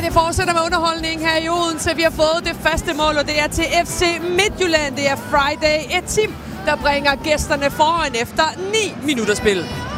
Det fortsætter med underholdning her i Odense. Vi har fået det første mål, og det er til FC Midtjylland. Det er Friday, et team, der bringer gæsterne foran efter 9 minutter spil.